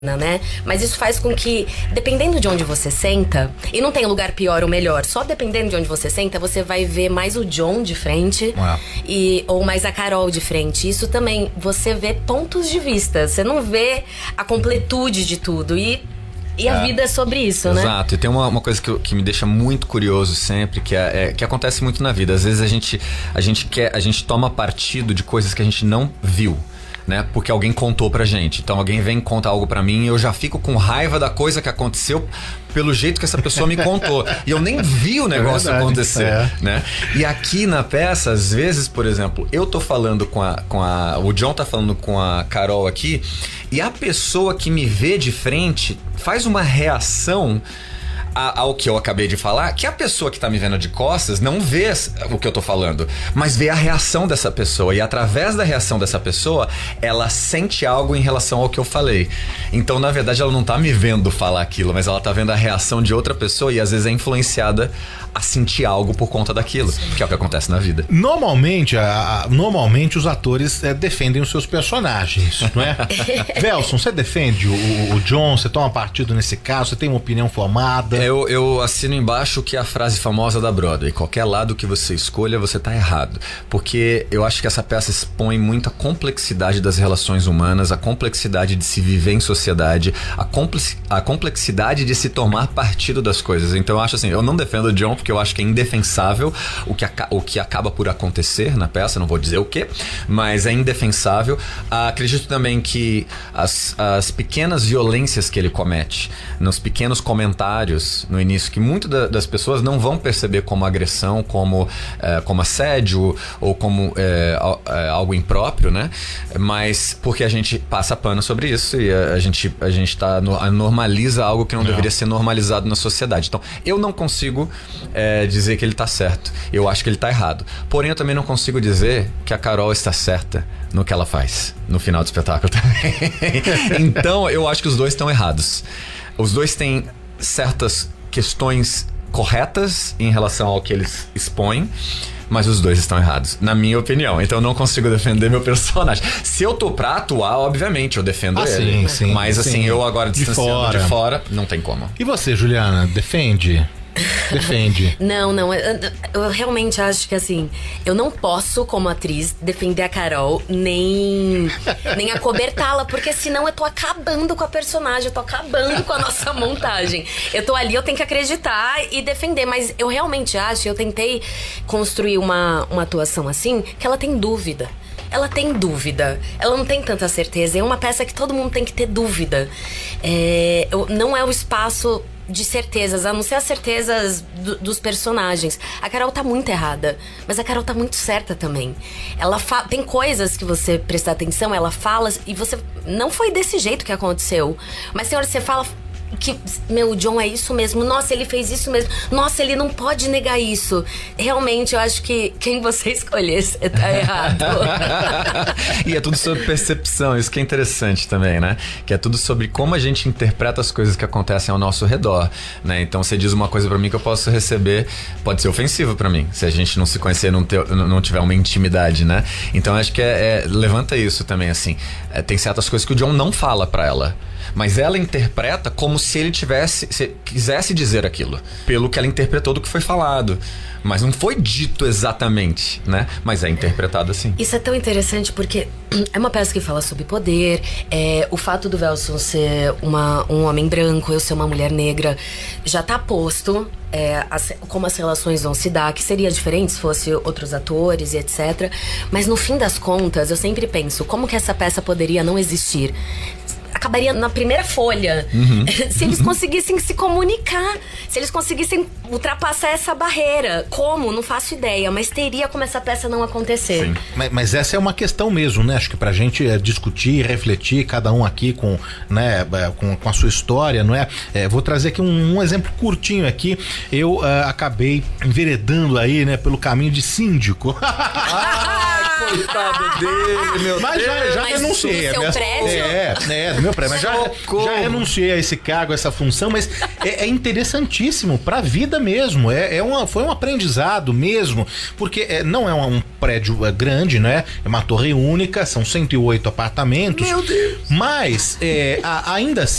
né? Mas isso faz com que, dependendo de onde você senta, e não tem lugar pior ou melhor, só dependendo de onde você senta, você vai ver mais o John de frente ou mais a Carol de frente. Isso também, você vê pontos de vista, você não vê a completude de tudo. E a vida é sobre isso, né? Exato, e tem uma coisa que me deixa muito curioso sempre, que acontece muito na vida. Às vezes a gente toma partido de coisas que a gente não viu, né? Porque alguém contou pra gente. Então alguém vem contar algo pra mim e eu já fico com raiva da coisa que aconteceu pelo jeito que essa pessoa me contou. E eu nem vi o negócio acontecer, né? E aqui na peça, às vezes, por exemplo, eu tô falando o John tá falando com a Carol aqui, e a pessoa que me vê de frente faz uma reação ao que eu acabei de falar, que a pessoa que tá me vendo de costas não vê o que eu tô falando, mas vê a reação dessa pessoa, e através da reação dessa pessoa, ela sente algo em relação ao que eu falei. Então, na verdade, ela não tá me vendo falar aquilo, mas ela tá vendo a reação de outra pessoa, e às vezes é influenciada a sentir algo por conta daquilo, que é o que acontece na vida. Normalmente os atores defendem os seus personagens, não é? Velson, você defende o John? Você toma partido nesse caso? Você tem uma opinião formada? Eu assino embaixo que é a frase famosa da Broadway: qualquer lado que você escolha, você tá errado. Porque eu acho que essa peça expõe muito a complexidade das relações humanas, a complexidade de se viver em sociedade, a complexidade de se tomar partido das coisas. Então eu acho assim, eu não defendo o John porque eu acho que é indefensável o que acaba por acontecer na peça, não vou dizer o que, mas é indefensável. Acredito também que as pequenas violências que ele comete, nos pequenos comentários no início, que muitas das pessoas não vão perceber como agressão, como assédio ou como algo impróprio, né? Mas porque a gente passa pano sobre isso e a gente normaliza algo que não deveria ser normalizado na sociedade. Então, eu não consigo dizer que ele tá certo. Eu acho que ele tá errado. Porém, eu também não consigo dizer que a Carol está certa no que ela faz no final do espetáculo também. Então, eu acho que os dois estão errados. Os dois têm certas questões corretas em relação ao que eles expõem, mas os dois estão errados, na minha opinião. Então eu não consigo defender meu personagem. Se eu tô pra atuar, obviamente eu defendo ele. Sim, mas assim, eu agora distanciando de fora, não tem como. E você, Juliana, defende? Defende. Não, eu realmente acho que assim, eu não posso, como atriz, defender a Carol, nem acobertá-la, porque senão eu tô acabando com a personagem, eu tô acabando com a nossa montagem. Eu tô ali, eu tenho que acreditar e defender, mas eu realmente acho, eu tentei construir uma atuação assim, que ela tem dúvida. Ela tem dúvida, ela não tem tanta certeza. É uma peça que todo mundo tem que ter dúvida. Não é o espaço de certezas, a não ser as certezas dos personagens. A Carol tá muito errada, mas a Carol tá muito certa também. Ela tem coisas que você prestar atenção, ela fala e você... Não foi desse jeito que aconteceu, mas tem hora que você fala que, o John é isso mesmo, nossa, ele fez isso mesmo, nossa, ele não pode negar isso. Realmente, eu acho que quem você escolher, você tá errado. E é tudo sobre percepção, isso que é interessante também, né? Que é tudo sobre como a gente interpreta as coisas que acontecem ao nosso redor, né? Então, você diz uma coisa pra mim que eu posso receber, pode ser ofensivo pra mim, se a gente não se conhecer, não tiver uma intimidade, né? Então, acho que levanta isso também, assim. Tem certas coisas que o John não fala pra ela, mas ela interpreta como se ele quisesse dizer aquilo, pelo que ela interpretou do que foi falado. Mas não foi dito exatamente, né? Mas é interpretado assim. Isso é tão interessante porque é uma peça que fala sobre poder, o fato do Velson ser um homem branco, eu ser uma mulher negra, já tá posto, como as relações vão se dar, que seria diferente se fosse outros atores e etc. Mas no fim das contas, eu sempre penso, como que essa peça poderia não existir? Acabaria na primeira folha. Se eles conseguissem se comunicar, se eles conseguissem ultrapassar essa barreira. Como? Não faço ideia, mas teria como essa peça não acontecer. Sim. Mas essa é uma questão mesmo, né? Acho que pra gente discutir, refletir, cada um aqui com a sua história, não é? Vou trazer aqui um exemplo curtinho aqui. Eu acabei enveredando aí, né, pelo caminho de síndico. Coitado dele, meu Mas Deus. já Mas renunciei. do seu minha- prédio? Do meu prédio. Mas Socorro. já renunciei a esse cargo, a essa função, mas é interessantíssimo pra vida mesmo. Foi um aprendizado mesmo, porque não é um prédio grande, né? É uma torre única, são 108 apartamentos. Meu Deus. Mas ainda